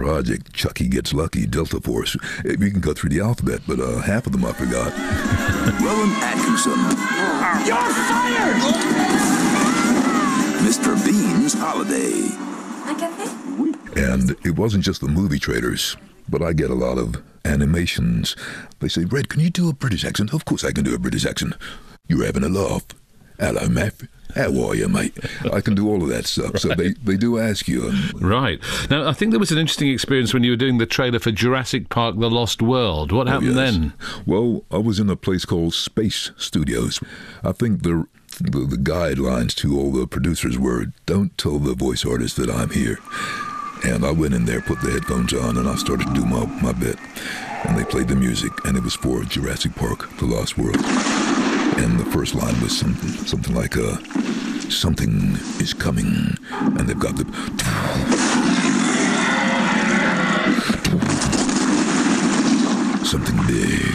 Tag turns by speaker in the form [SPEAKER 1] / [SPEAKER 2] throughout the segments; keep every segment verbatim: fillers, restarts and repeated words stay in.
[SPEAKER 1] project, Chucky Gets Lucky, Delta Force. You can go through the alphabet, but uh, half of them I forgot. Rowan Atkinson.
[SPEAKER 2] You're fired!
[SPEAKER 1] Mister Bean's Holiday. And it wasn't just the movie trailers, but I get a lot of animations. They say, Red, can you do a British accent? Of course I can do a British accent. You're having a laugh. Hello, Matt. How are you, mate? I can do all of that stuff. So they, they do ask you.
[SPEAKER 3] Right. Now, I think there was an interesting experience when you were doing the trailer for Jurassic Park: The Lost World. What happened oh, yes. then?
[SPEAKER 1] Well, I was in a place called Space Studios. I think the, the the guidelines to all the producers were, don't tell the voice artist that I'm here. And I went in there, put the headphones on, and I started to do my, my bit. And they played the music, and it was for Jurassic Park: The Lost World. And the first line was something, something like, uh, something is coming. And they've got the... something big.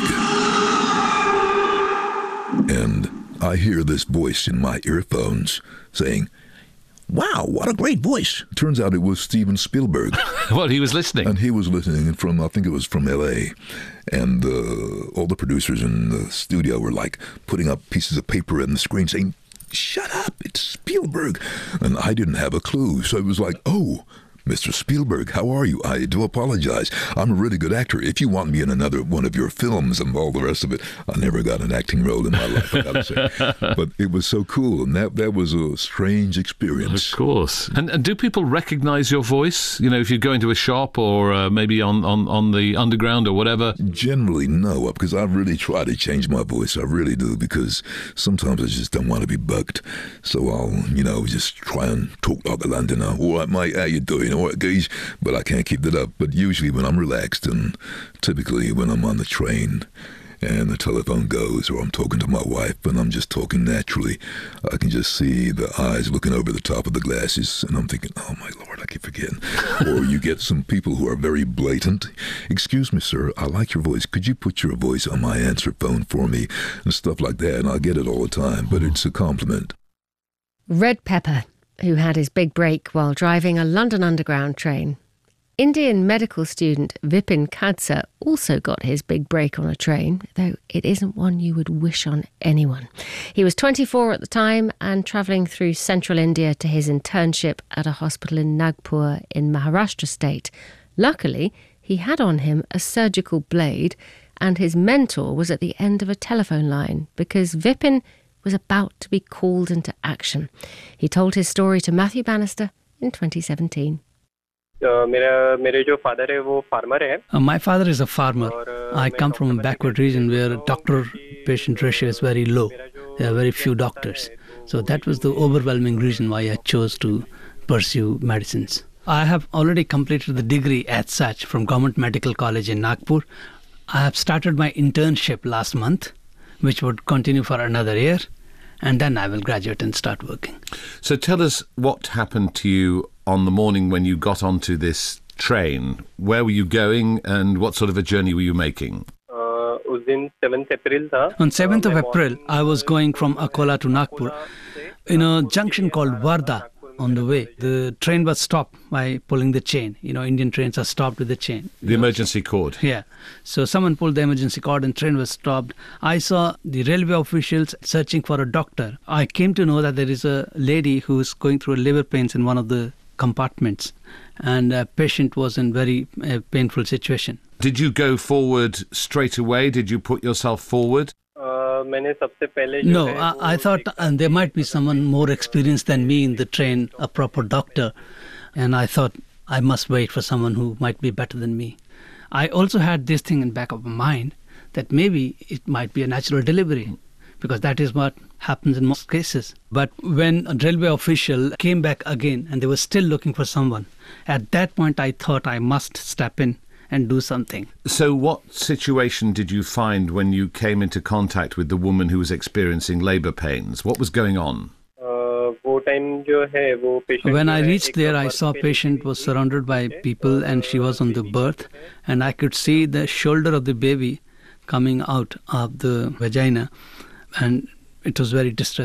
[SPEAKER 1] And I hear this voice in my earphones saying, wow, what a great voice. Turns out it was Steven Spielberg.
[SPEAKER 3] Well, he was listening.
[SPEAKER 1] And he was listening from, I think it was from L A. And uh, all the producers in the studio were like putting up pieces of paper on the screen saying, shut up, it's Spielberg. And I didn't have a clue. So it was like, oh, Mister Spielberg, how are you? I do apologize. I'm a really good actor. If you want me in another one of your films and all the rest of it, I never got an acting role in my life, I gotta say. But it was so cool, and that that was a strange experience.
[SPEAKER 3] Of course. And, and do people recognize your voice? You know, if you go into a shop or uh, maybe on, on, on the underground or whatever?
[SPEAKER 1] Generally, no, because I really try to change my voice. I really do, because sometimes I just don't want to be bugged. So I'll, you know, just try and talk like a Londoner. All right, mate, how you doing? All right, guys, but I can't keep that up. But usually when I'm relaxed, and typically when I'm on the train and the telephone goes, or I'm talking to my wife and I'm just talking naturally, I can just see the eyes looking over the top of the glasses, and I'm thinking, oh my Lord, I keep forgetting. Or you get some people who are very blatant. Excuse me, sir, I like your voice. Could you put your voice on my answer phone for me? And stuff like that, and I get it all the time, but it's a compliment.
[SPEAKER 4] Red Pepper, who had his big break while driving a London Underground train. Indian medical student Vipin Khadsar also got his big break on a train, though it isn't one you would wish on anyone. He was twenty-four at the time and travelling through central India to his internship at a hospital in Nagpur in Maharashtra state. Luckily, he had on him a surgical blade, and his mentor was at the end of a telephone line because Vipin was about to be called into action. He told his story to Matthew Bannister in twenty seventeen.
[SPEAKER 5] Uh, मेरा मेरे जो father है वो farmer है.
[SPEAKER 6] Uh, my father is a farmer. I come from a backward region where doctor-patient ratio is very low. There are very few doctors. So that was the overwhelming reason why I chose to pursue medicines. I have already completed the degree as such from Government Medical College in Nagpur. I have started my internship last month, which would continue for another year, and then I will graduate and start working.
[SPEAKER 3] So tell us what happened to you on the morning when you got onto this train. Where were you going and what sort of a journey were you making?
[SPEAKER 5] Uh, उस दिन seventh April था.
[SPEAKER 6] On seventh of April, I was going from Akola to Nagpur in a junction called Varda. On the way, the train was stopped by pulling the chain. You know, Indian trains are stopped with the chain.
[SPEAKER 3] The emergency cord.
[SPEAKER 6] Yeah. So someone pulled the emergency cord and train was stopped. I saw the railway officials searching for a doctor. I came to know that there is a lady who is going through labor pains in one of the compartments, and a patient was in very uh, painful situation.
[SPEAKER 3] Did you go forward straight away? Did you put yourself forward?
[SPEAKER 6] No, I, I thought uh, there might be someone more experienced than me in the train, a proper doctor. And I thought I must wait for someone who might be better than me. I also had this thing in the back of my mind that maybe it might be a natural delivery, because that is what happens in most cases. But when a railway official came back again and they were still looking for someone, at that point I thought I must step in and do something.
[SPEAKER 3] So what situation did you find when you came into contact with the woman who was experiencing labour pains? What was going on?
[SPEAKER 6] When I reached there, I saw a patient was surrounded by people and she was on the berth, and I could see the shoulder of the baby coming out of the vagina, and it was very distressful.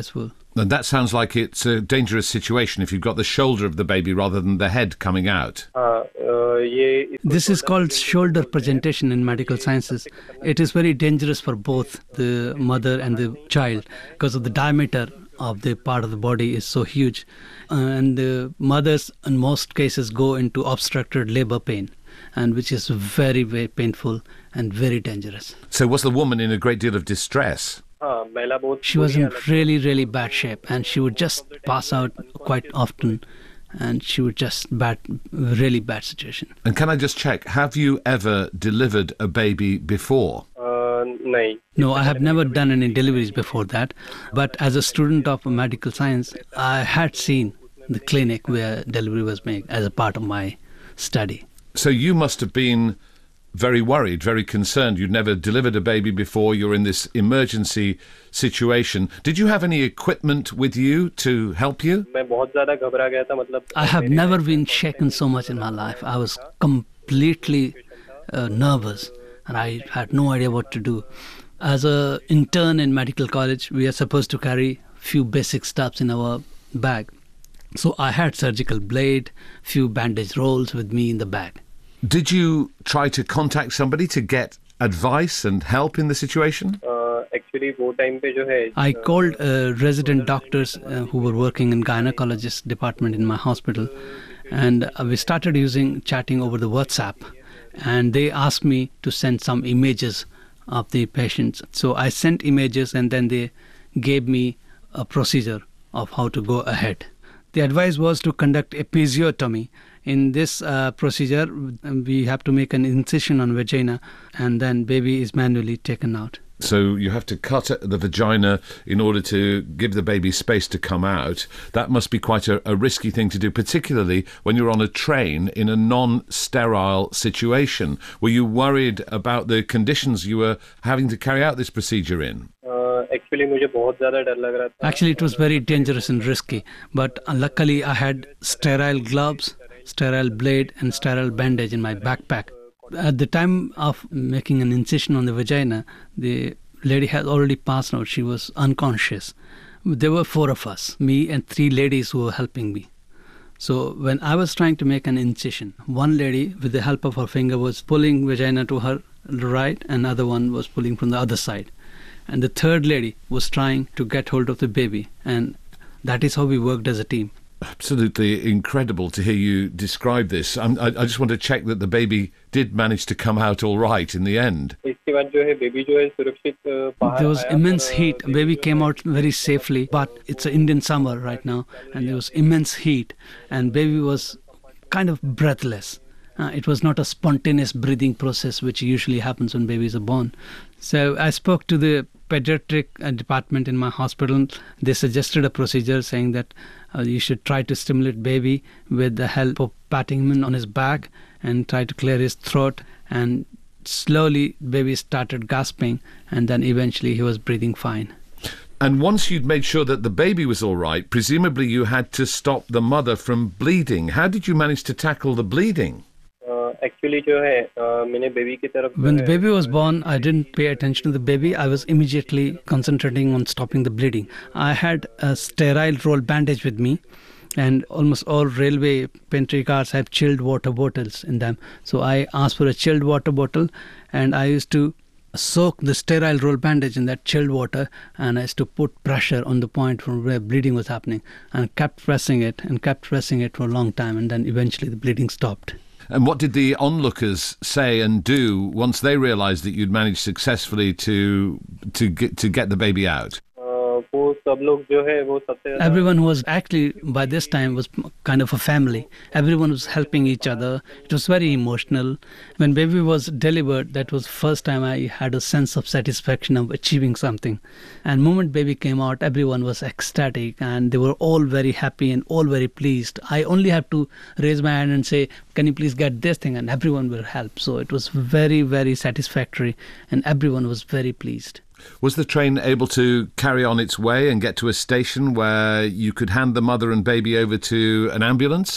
[SPEAKER 3] And that sounds like it's a dangerous situation if you've got the shoulder of the baby rather than the head coming out.
[SPEAKER 5] हाँ, अ, ये
[SPEAKER 6] This is called shoulder presentation in medical sciences. It is very dangerous for both the mother and the child because of the diameter of the part of the body is so huge. Uh, and the mothers in most cases go into obstructed labor pain, and which is very, very painful and very dangerous.
[SPEAKER 3] So was the woman in a great deal of distress?
[SPEAKER 5] हाँ, महिला बहुत
[SPEAKER 6] She was in really, really bad shape, and she would just pass out quite often, and she would just bad, really bad situation.
[SPEAKER 3] And can I just check, have you ever delivered a baby before?
[SPEAKER 5] अ, नहीं.
[SPEAKER 6] No, I have never done any deliveries before that, but as a student of medical science, I had seen the clinic where delivery was made as a part of my study.
[SPEAKER 3] So you must have been very worried, very concerned. You'd never delivered a baby before. You're in this emergency situation. Did you have any equipment with you to help you?
[SPEAKER 5] मैं बहुत ज़्यादा घबरा गया था, मतलब
[SPEAKER 6] I have never been shaken so much in my life. I was completely uh, nervous, and I had no idea what to do. As a intern in medical college, we are supposed to carry few basic stuffs in our bag. So I had surgical blade, few bandage rolls with me in the bag.
[SPEAKER 3] Did you try to contact somebody to get advice and help in the situation?
[SPEAKER 5] Actually वो time पे जो है
[SPEAKER 6] I called uh, resident doctors uh, who were working in gynecologist department in my hospital, and uh, we started using chatting over the WhatsApp, and they asked me to send some images of the patients. So I sent images, and then they gave me a procedure of how to go ahead. The advice was to conduct episiotomy. In this uh, procedure, we have to make an incision on vagina, and then baby is manually taken out.
[SPEAKER 3] So you have to cut the vagina in order to give the baby space to come out. That must be quite a, a risky thing to do, particularly when you're on a train in a non-sterile situation. Were you worried about the conditions you were having to carry out this procedure in?
[SPEAKER 5] Actually मुझे बहुत ज़्यादा डर लग रहा था.
[SPEAKER 6] Actually, it was very dangerous and risky, but uh, luckily I had sterile gloves, sterile blade, and sterile bandage in my backpack. At the time of making an incision on the vagina, the lady had already passed out. She was unconscious. There were four of us, me and three ladies who were helping me. So when I was trying to make an incision, one lady, with the help of her finger, was pulling vagina to her right, and another one was pulling from the other side. And the third lady was trying to get hold of the baby. And that is how we worked as a team.
[SPEAKER 3] Absolutely incredible to hear you describe this. I'm, I, I just want to check that the baby did manage to come out all right in the end.
[SPEAKER 5] इसके बाद जो है baby जो है सुरक्षित बाहर
[SPEAKER 6] There was
[SPEAKER 5] आया,
[SPEAKER 6] immense
[SPEAKER 5] पर,
[SPEAKER 6] heat. Baby came out very safely, but it's an Indian summer right now, and there was immense heat, and baby was kind of breathless. Uh, it was not a spontaneous breathing process which usually happens when babies are born. So I spoke to the pediatric uh, department in my hospital. They suggested a procedure saying that uh, you should try to stimulate baby with the help of patting him on his back and try to clear his throat. And slowly baby started gasping, and then eventually he was breathing fine.
[SPEAKER 3] And once you'd made sure that the baby was all right, presumably you had to stop the mother from bleeding. How did you manage to tackle the bleeding?
[SPEAKER 5] Actually जो है मैंने baby की तरफ
[SPEAKER 6] When the baby was born, I didn't pay attention to the baby. I was immediately concentrating on stopping the bleeding. I had a sterile roll bandage with me, and almost all railway pantry cars have chilled water bottles in them. So I asked for a chilled water bottle, and I used to soak the sterile roll bandage in that chilled water, and I used to put pressure on the point from where bleeding was happening, and kept pressing it and kept pressing it for a long time, and then eventually the bleeding stopped.
[SPEAKER 3] And what did the onlookers say and do once they realised that you'd managed successfully to to get to get the baby out?
[SPEAKER 5] वो सब लोग जो है वो सबसे
[SPEAKER 6] Everyone who was actually by this time was kind of a family. Everyone was helping each other. It was very emotional. When baby was delivered, that was first time I had a sense of satisfaction of achieving something. And moment baby came out, everyone was ecstatic, and they were all very happy and all very pleased. I only have to raise my hand and say, can you please get this thing, and everyone will help. So it was very, very satisfactory, and everyone was very pleased.
[SPEAKER 3] Was the train able to carry on its way and get to a station where you could hand the mother and baby over to an ambulance?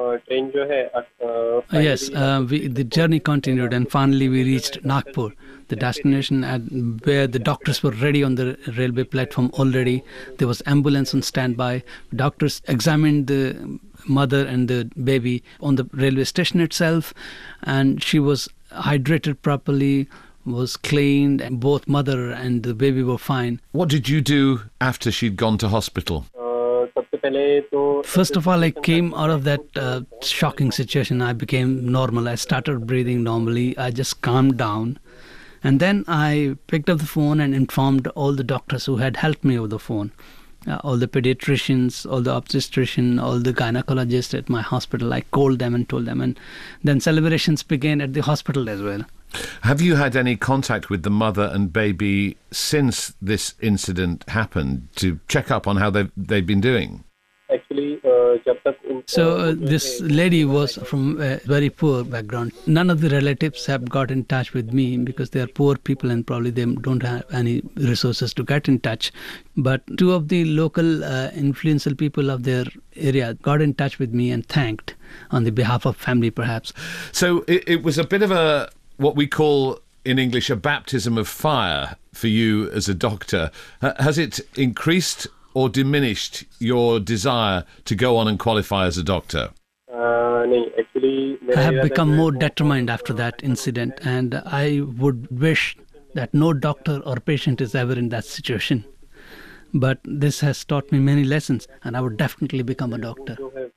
[SPEAKER 5] Train जो है uh,
[SPEAKER 6] yes, uh, we, the journey continued and finally we reached Nagpur, the destination at where the doctors were ready on the railway platform already. There was ambulance on standby. Doctors examined the mother and the baby on the railway station itself, and she was hydrated properly, was cleaned, and both mother and the baby were fine.
[SPEAKER 3] What did you do after she'd gone to hospital?
[SPEAKER 6] First of all, I came out of that uh, shocking situation. I became normal. I started breathing normally. I just calmed down. And then I picked up the phone and informed all the doctors who had helped me over the phone. Uh, all the pediatricians, all the obstetrician, all the gynecologists at my hospital. I called them and told them. And then celebrations began at the hospital as well.
[SPEAKER 3] Have you had any contact with the mother and baby since this incident happened to check up on how they've, they've been doing?
[SPEAKER 5] Actually, uh, jab tak in,
[SPEAKER 6] so uh, this lady was from a very poor background. None of the relatives have got in touch with me because they are poor people and probably they don't have any resources to get in touch. But two of the local uh, influential people of their area got in touch with me and thanked on the behalf of family, perhaps.
[SPEAKER 3] So it, it was a bit of a, what we call in English, a baptism of fire for you as a doctor. Has it increased or diminished your desire to go on and qualify as a doctor?
[SPEAKER 5] Uh, no, actually,
[SPEAKER 6] I have become more determined after that incident, and I would wish that no doctor or patient is ever in that situation. But this has taught me many lessons, and I would definitely become a doctor.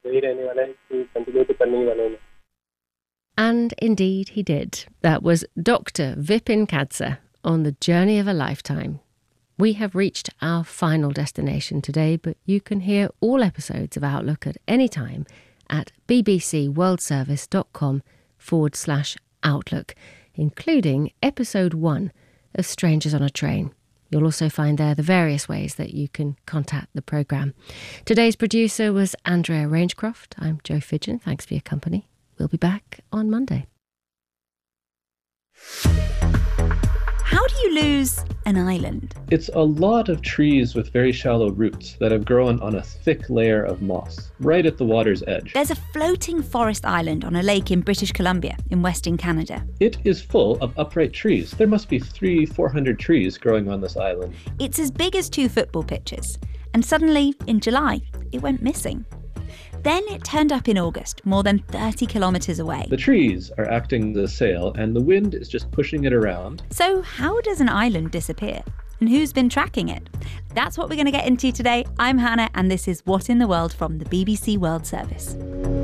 [SPEAKER 4] And indeed he did. That was Doctor Vipin Khadse on the journey of a lifetime. We have reached our final destination today, but you can hear all episodes of Outlook at any time at bbcworldservice.com forward slash Outlook, including episode one of Strangers on a Train. You'll also find there the various ways that you can contact the programme. Today's producer was Andrea Rangecroft. I'm Jo Fidgen. Thanks for your company. We'll be back on Monday.
[SPEAKER 7] How do you lose an island?
[SPEAKER 8] It's a lot of trees with very shallow roots that have grown on a thick layer of moss, right at the water's edge.
[SPEAKER 7] There's a floating forest island on a lake in British Columbia, in Western Canada.
[SPEAKER 8] It is full of upright trees. There must be three, four hundred trees growing on this island.
[SPEAKER 7] It's as big as two football pitches. And suddenly, in July, it went missing. Then it turned up in August, more than thirty kilometres away.
[SPEAKER 8] The trees are acting as a sail and the wind is just pushing it around.
[SPEAKER 7] So how does an island disappear? And who's been tracking it? That's what we're going to get into today. I'm Hannah and this is What in the World from the B B C World Service.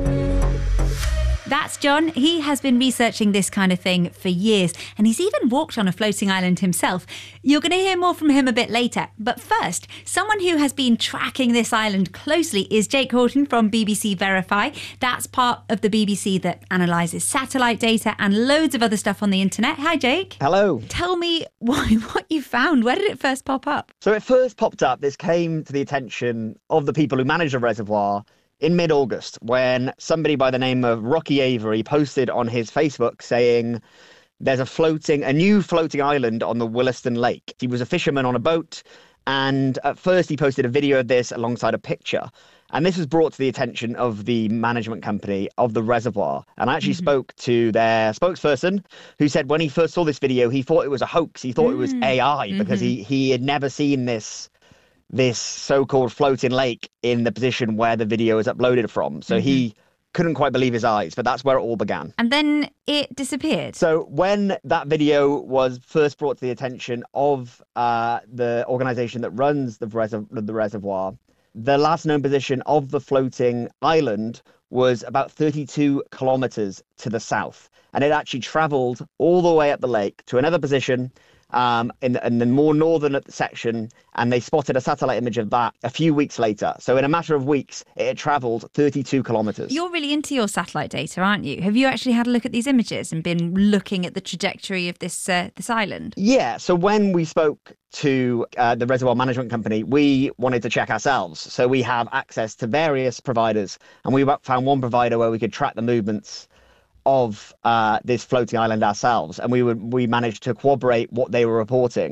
[SPEAKER 7] That's John. He has been researching this kind of thing for years, and he's even walked on a floating island himself. You're going to hear more from him a bit later. But first, someone who has been tracking this island closely is Jake Horton from B B C Verify. That's part of the B B C that analyses satellite data and loads of other stuff on the internet. Hi, Jake.
[SPEAKER 9] Hello.
[SPEAKER 7] Tell me why, what you found. Where did it first pop up?
[SPEAKER 9] So it first popped up, this came to the attention of the people who manage the reservoir in mid-August, when somebody by the name of Rocky Avery posted on his Facebook saying there's a floating, a new floating island on the Williston Lake. He was a fisherman on a boat, and at first he posted a video of this alongside a picture. And this was brought to the attention of the management company of the reservoir. And I actually mm-hmm. spoke to their spokesperson, who said when he first saw this video, he thought it was a hoax. He thought mm-hmm. it was A I mm-hmm. because he, he had never seen this this so-called floating lake in the position where the video is uploaded from. So mm-hmm. he couldn't quite believe his eyes, but that's where it all began.
[SPEAKER 7] And then it disappeared.
[SPEAKER 9] So when that video was first brought to the attention of uh, the organisation that runs the, reserv- the reservoir, the last known position of the floating island was about thirty-two kilometres to the south. And it actually travelled all the way up the lake to another position Um, in, in the more northern section, and they spotted a satellite image of that a few weeks later. So in a matter of weeks, it had travelled thirty-two kilometres.
[SPEAKER 7] You're really into your satellite data, aren't you? Have you actually had a look at these images and been looking at the trajectory of this uh, this island?
[SPEAKER 9] Yeah, so when we spoke to uh, the Reservoir Management Company, we wanted to check ourselves. So we have access to various providers, and we found one provider where we could track the movements of uh, this floating island ourselves, and we would we managed to corroborate what they were reporting.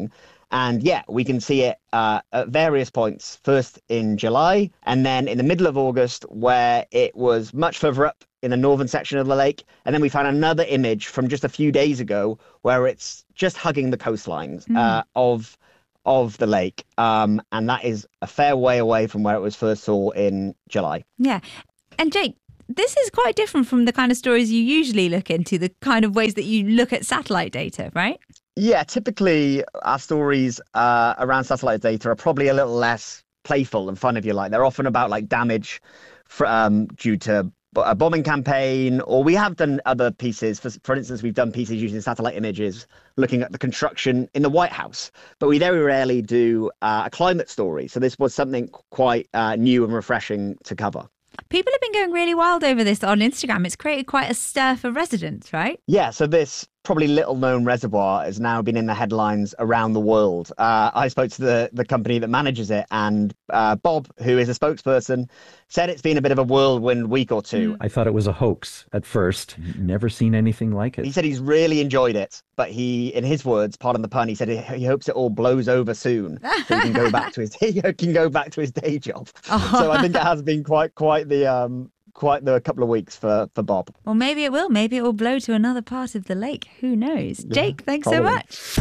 [SPEAKER 9] And yeah, we can see it uh, at various points, first in July, and then in the middle of August, where it was much further up in the northern section of the lake. And then we found another image from just a few days ago where it's just hugging the coastlines mm. uh, of of the lake. Um, and that is a fair way away from where it was first saw in July.
[SPEAKER 7] Yeah. And Jake, this is quite different from the kind of stories you usually look into, the kind of ways that you look at satellite data, right?
[SPEAKER 9] Yeah, typically our stories uh, around satellite data are probably a little less playful and fun, if you like. They're often about like damage for, um, due to a bombing campaign, or we have done other pieces. For, for instance, we've done pieces using satellite images looking at the construction in the White House, but we very rarely do uh, a climate story. So this was something quite uh, new and refreshing to cover.
[SPEAKER 7] People have been going really wild over this on Instagram. It's created quite a stir for residents, right?
[SPEAKER 9] Yeah, so this probably little known reservoir has now been in the headlines around the world. Uh, I spoke to the, the company that manages it, and uh, Bob, who is a spokesperson, said it's been a bit of a whirlwind week or two.
[SPEAKER 10] I thought it was a hoax at first. Never seen anything like it.
[SPEAKER 9] He said he's really enjoyed it, but he, in his words, pardon the pun, he said he, he hopes it all blows over soon so he can go back to his he can go back to his day job. Oh. So I think it has been quite quite the um quite the couple of weeks for for Bob.
[SPEAKER 7] Well, maybe it will. Maybe it will blow to another part of the lake. Who knows? Yeah, Jake, thanks probably. so much.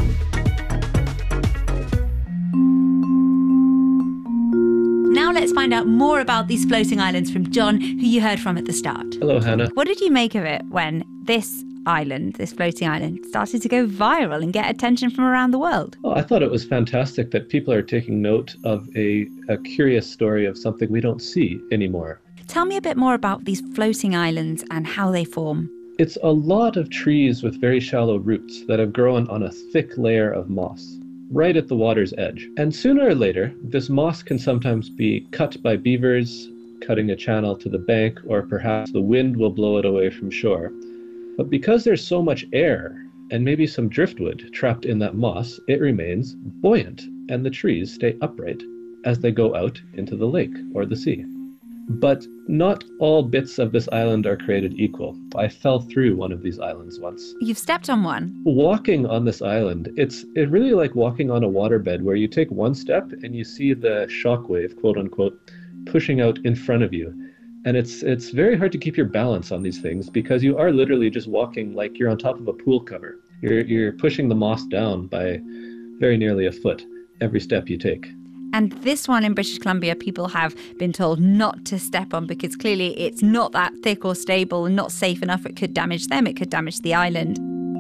[SPEAKER 7] Now let's find out more about these floating islands from John, who you heard from at the start.
[SPEAKER 8] Hello, Hannah.
[SPEAKER 7] What did you make of it when this island, this floating island, started to go viral and get attention from around the world?
[SPEAKER 8] Oh, I thought it was fantastic that people are taking note of a, a curious story of something we don't see anymore.
[SPEAKER 7] Tell me a bit more about these floating islands and how they form.
[SPEAKER 8] It's a lot of trees with very shallow roots that have grown on a thick layer of moss, right at the water's edge. And sooner or later, this moss can sometimes be cut by beavers, cutting a channel to the bank, or perhaps the wind will blow it away from shore. But because there's so much air and maybe some driftwood trapped in that moss, it remains buoyant, and the trees stay upright as they go out into the lake or the sea. But not all bits of this island are created equal. I fell through one of these islands once.
[SPEAKER 7] You've stepped on one?
[SPEAKER 8] Walking on this island, it's it really like walking on a waterbed where you take one step and you see the shockwave, quote unquote, pushing out in front of you. And it's it's very hard to keep your balance on these things because you are literally just walking like you're on top of a pool cover. You're you're pushing the moss down by very nearly a foot every step you take.
[SPEAKER 7] And this one in British Columbia, people have been told not to step on because clearly it's not that thick or stable and not safe enough. It could damage them. It could damage the island.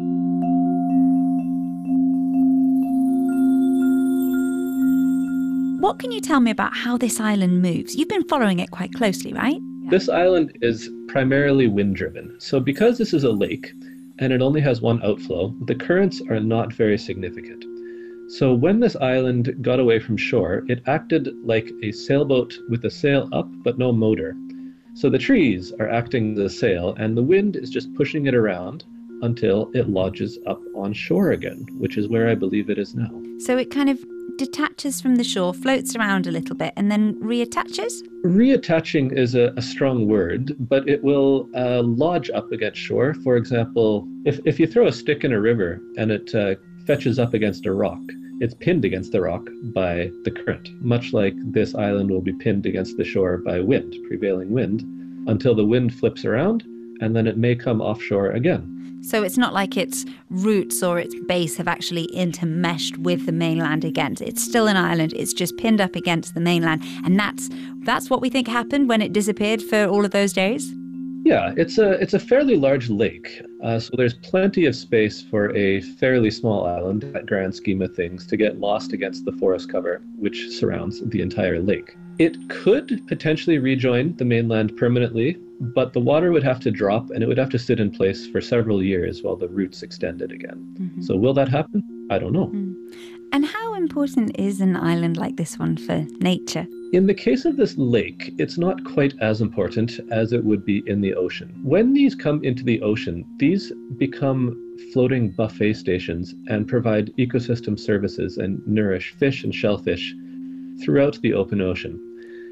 [SPEAKER 7] What can you tell me about how this island moves? You've been following it quite closely, right?
[SPEAKER 8] This island is primarily wind-driven. So because this is a lake and it only has one outflow, the currents are not very significant. So when this island got away from shore, it acted like a sailboat with a sail up but no motor. So the trees are acting as a sail and the wind is just pushing it around until it lodges up on shore again, which is where I believe it is now.
[SPEAKER 7] So it kind of detaches from the shore, floats around a little bit and then reattaches?
[SPEAKER 8] Reattaching is a, a strong word, but it will uh, lodge up against shore. For example, if, if you throw a stick in a river and it uh, fetches up against a rock, it's pinned against the rock by the current, much like this island will be pinned against the shore by wind, prevailing wind, until the wind flips around, and then it may come offshore again.
[SPEAKER 7] So it's not like its roots or its base have actually intermeshed with the mainland again. It's still an island, it's just pinned up against the mainland, and that's that's what we think happened when it disappeared for all of those days?
[SPEAKER 8] Yeah, it's a it's a fairly large lake, uh, so there's plenty of space for a fairly small island, at grand scheme of things, to get lost against the forest cover, which surrounds the entire lake. It could potentially rejoin the mainland permanently, but the water would have to drop and it would have to sit in place for several years while the roots extended again. Mm-hmm. So will that happen? I don't know.
[SPEAKER 7] Mm. And how important is an island like this one for nature?
[SPEAKER 8] In the case of this lake, it's not quite as important as it would be in the ocean. When these come into the ocean, these become floating buffet stations and provide ecosystem services and nourish fish and shellfish throughout the open ocean.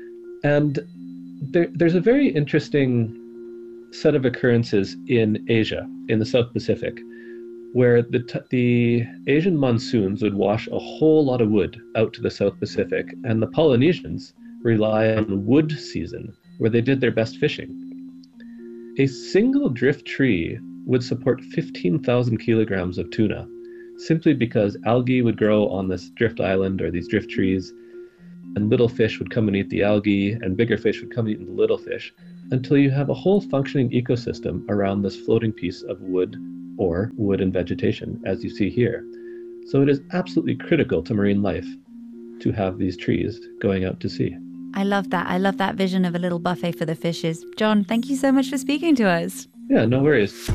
[SPEAKER 8] And there, there's a very interesting set of occurrences in Asia, in the South Pacific, where the, t- the Asian monsoons would wash a whole lot of wood out to the South Pacific, and the Polynesians rely on wood season, where they did their best fishing. A single drift tree would support fifteen thousand kilograms of tuna, simply because algae would grow on this drift island or these drift trees, and little fish would come and eat the algae, and bigger fish would come and eat the little fish, until you have a whole functioning ecosystem around this floating piece of wood or wood and vegetation, as you see here. So it is absolutely critical to marine life to have these trees going out to sea.
[SPEAKER 7] I love that. I love that vision of a little buffet for the fishes. John, thank you so much for speaking to us.
[SPEAKER 8] Yeah, no worries.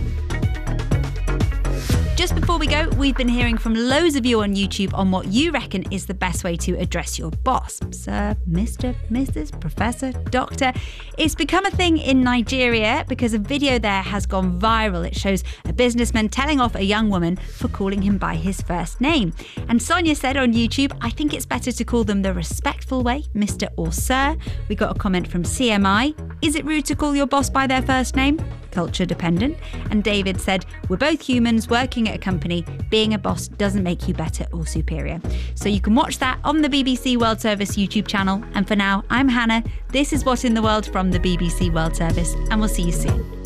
[SPEAKER 7] Just before we go, we've been hearing from loads of you on YouTube on what you reckon is the best way to address your boss. Sir, Mister, Missus, Professor, Doctor. It's become a thing in Nigeria because a video there has gone viral. It shows a businessman telling off a young woman for calling him by his first name. And Sonia said on YouTube, I think it's better to call them the respectful way, Mister or Sir. We got a comment from C M I. Is it rude to call your boss by their first name? Culture dependent. And David said, we're both humans working at a company. Being a boss doesn't make you better or superior. So you can watch that on the B B C World Service YouTube channel. And for now, I'm Hannah. This is What in the World from the B B C World Service, and we'll see you soon.